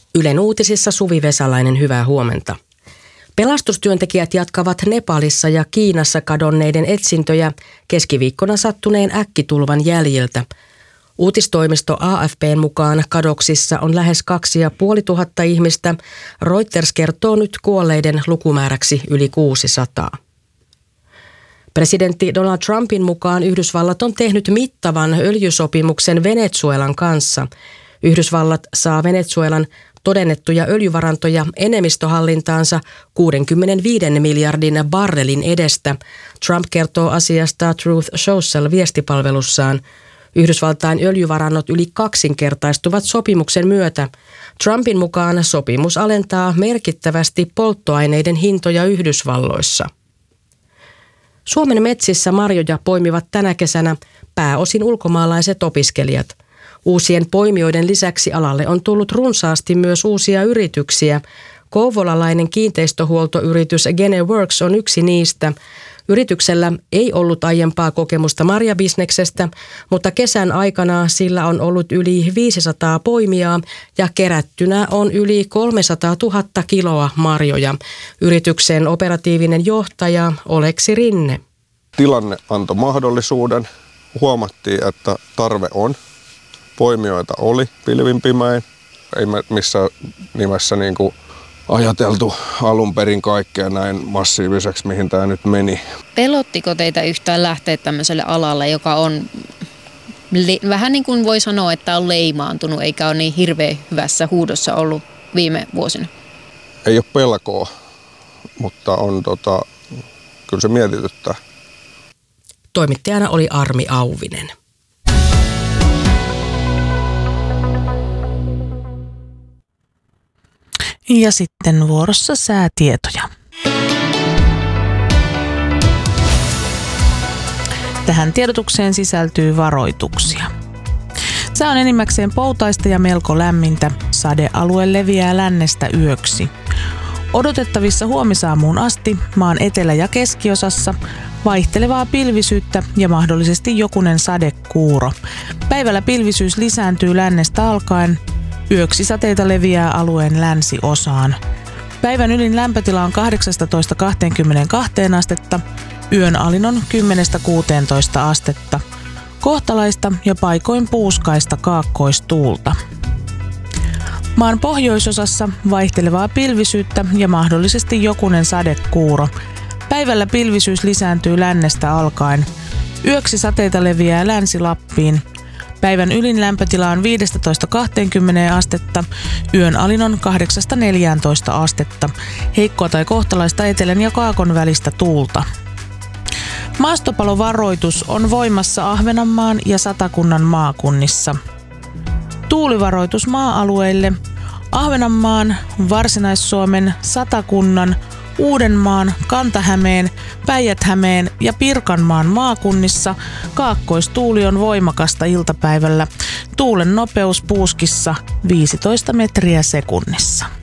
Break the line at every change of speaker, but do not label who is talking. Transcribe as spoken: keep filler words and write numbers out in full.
Ylen uutisissa Suvi Vesalainen, hyvää huomenta. Pelastustyöntekijät jatkavat Nepalissa ja Kiinassa kadonneiden etsintöjä keskiviikkona sattuneen äkkitulvan jäljiltä. Uutistoimisto A F P:n mukaan kadoksissa on lähes kaksi ja puoli tuhatta ihmistä. Reuters kertoo nyt kuolleiden lukumääräksi yli kuusisataa. Presidentti Donald Trumpin mukaan Yhdysvallat on tehnyt mittavan öljysopimuksen Venezuelan kanssa. Yhdysvallat saa Venezuelan todennettuja öljyvarantoja enemmistöhallintaansa kuusikymmentäviisi miljardin barrelin edestä. Trump kertoo asiasta Truth Social viestipalvelussaan. Yhdysvaltain öljyvarannot yli kaksinkertaistuvat sopimuksen myötä. Trumpin mukaan sopimus alentaa merkittävästi polttoaineiden hintoja Yhdysvalloissa. Suomen metsissä marjoja poimivat tänä kesänä pääosin ulkomaalaiset opiskelijat. Uusien poimijoiden lisäksi alalle on tullut runsaasti myös uusia yrityksiä. Kouvolalainen kiinteistöhuoltoyritys GeneWorks on yksi niistä. Yrityksellä ei ollut aiempaa kokemusta marjabisneksestä, mutta kesän aikana sillä on ollut yli viisisataa poimijaa ja kerättynä on yli kolmesataatuhatta kiloa marjoja. Yrityksen operatiivinen johtaja Oleksi Rinne.
Tilanne antoi mahdollisuuden. Huomattiin, että tarve on. Poimijoita oli pilvin pimein. Ei missään nimessä niin kuin ajateltu alun perin kaikkea näin massiiviseksi, mihin tämä nyt meni.
Pelottiko teitä yhtään lähteä tämmöiselle alalle, joka on le- vähän niin kuin voi sanoa, että on leimaantunut, eikä ole niin hirveän hyvässä huudossa ollut viime vuosina?
Ei ole pelkoa, mutta on tota, kyllä se mietityttää.
Toimittajana oli Armi Auvinen.
Ja sitten vuorossa säätietoja. Tähän tiedotukseen sisältyy varoituksia. Sää on enimmäkseen poutaista ja melko lämmintä. Sadealue leviää lännestä yöksi. Odotettavissa huomisaamuun asti maan etelä- ja keskiosassa vaihtelevaa pilvisyyttä ja mahdollisesti jokunen sadekuuro. Päivällä pilvisyys lisääntyy lännestä alkaen. Yöksi sateita leviää alueen länsiosaan. Päivän ylin lämpötila on kahdeksasta kahteenkymmeneenkahteen astetta, yön alin on kymmenestä kuuteentoista astetta. Kohtalaista ja paikoin puuskaista kaakkoistuulta. Maan pohjoisosassa vaihtelevaa pilvisyyttä ja mahdollisesti jokunen sadekuuro. Päivällä pilvisyys lisääntyy lännestä alkaen. Yöksi sateita leviää Länsi-Lappiin. Päivän ylin lämpötila on viidestätoista kahteenkymmeneen astetta, yön alin on kahdeksasta neljääntoista astetta. Heikkoa tai kohtalaista etelän ja kaakon välistä tuulta. Maastopalovaroitus on voimassa Ahvenanmaan ja Satakunnan maakunnissa. Tuulivaroitus maa-alueille Ahvenanmaan, Varsinais-Suomen, Satakunnan, Uudenmaan, Kanta-Hämeen, Päijät-Hämeen ja Pirkanmaan maakunnissa kaakkoistuuli on voimakasta iltapäivällä. Tuulen nopeus puuskissa viisitoista metriä sekunnissa.